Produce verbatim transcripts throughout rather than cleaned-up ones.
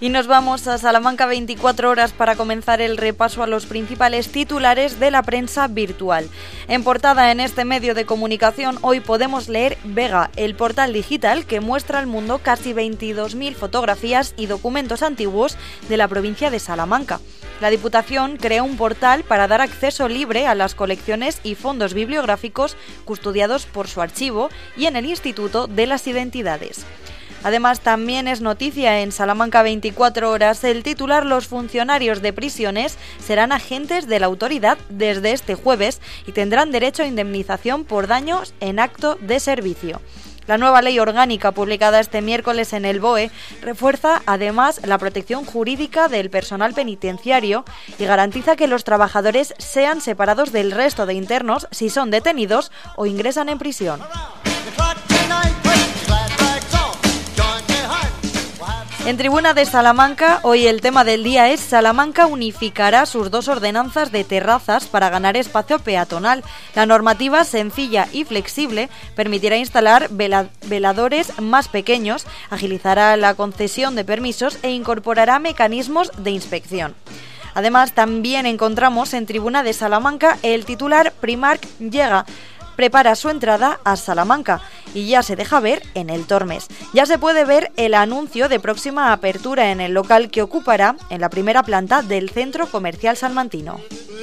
Y nos vamos a Salamanca veinticuatro horas para comenzar el repaso a los principales titulares de la prensa virtual. En portada en este medio de comunicación hoy podemos leer Vega, el portal digital que muestra al mundo casi veintidós mil fotografías y documentos antiguos de la provincia de Salamanca. La Diputación creó un portal para dar acceso libre a las colecciones y fondos bibliográficos custodiados por su archivo y en el Instituto de las Identidades. Además, también es noticia en Salamanca veinticuatro horas el titular: los funcionarios de prisiones serán agentes de la autoridad desde este jueves y tendrán derecho a indemnización por daños en acto de servicio. La nueva ley orgánica publicada este miércoles en el B O E refuerza además la protección jurídica del personal penitenciario y garantiza que los trabajadores sean separados del resto de internos si son detenidos o ingresan en prisión. En Tribuna de Salamanca, hoy el tema del día es: Salamanca unificará sus dos ordenanzas de terrazas para ganar espacio peatonal. La normativa, sencilla y flexible, permitirá instalar vela- veladores más pequeños, agilizará la concesión de permisos e incorporará mecanismos de inspección. Además, también encontramos en Tribuna de Salamanca el titular: Primark llega. Prepara su entrada a Salamanca y ya se deja ver en el Tormes. Ya se puede ver el anuncio de próxima apertura en el local que ocupará en la primera planta del Centro Comercial Salmantino.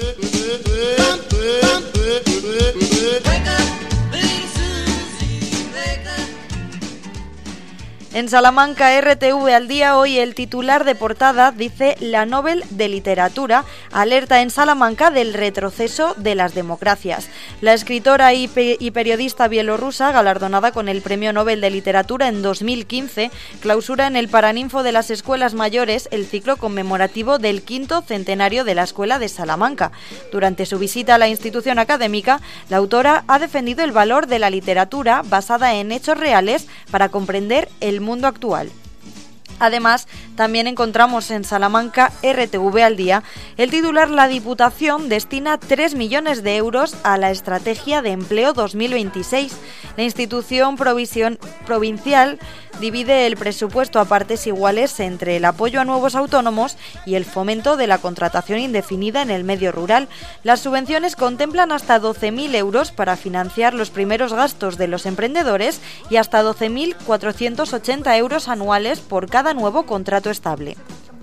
En Salamanca R T V al día, hoy el titular de portada dice: la Nobel de Literatura alerta en Salamanca del retroceso de las democracias. La escritora y, pe- y periodista bielorrusa, galardonada con el Premio Nobel de Literatura en dos mil quince, clausura en el Paraninfo de las Escuelas Mayores el ciclo conmemorativo del quinto centenario de la Escuela de Salamanca. Durante su visita a la institución académica, la autora ha defendido el valor de la literatura basada en hechos reales para comprender el mundo actual. Además, también encontramos en Salamanca R T V al día el titular: la Diputación destina tres millones de euros a la Estrategia de Empleo dos mil veintiséis. La institución provisión, provincial divide el presupuesto a partes iguales entre el apoyo a nuevos autónomos y el fomento de la contratación indefinida en el medio rural. Las subvenciones contemplan hasta doce mil euros para financiar los primeros gastos de los emprendedores y hasta doce mil cuatrocientos ochenta euros anuales por cada nuevo contrato estable.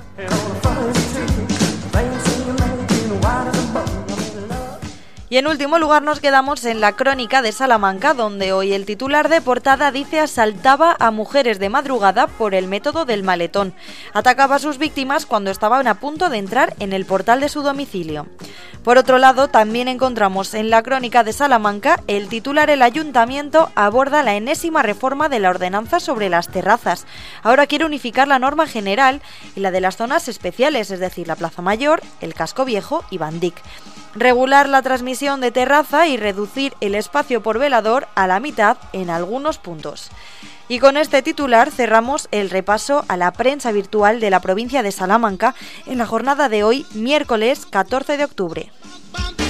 Y en último lugar nos quedamos en la Crónica de Salamanca, donde hoy el titular de portada dice: asaltaba a mujeres de madrugada por el método del maletón. Atacaba a sus víctimas cuando estaban a punto de entrar en el portal de su domicilio. Por otro lado, también encontramos en la Crónica de Salamanca el titular: el ayuntamiento aborda la enésima reforma de la ordenanza sobre las terrazas. Ahora quiere unificar la norma general y la de las zonas especiales, es decir, la Plaza Mayor, el Casco Viejo y Bandic. Regular la transmisión de terraza y reducir el espacio por velador a la mitad en algunos puntos. Y con este titular cerramos el repaso a la prensa virtual de la provincia de Salamanca en la jornada de hoy, miércoles catorce de octubre.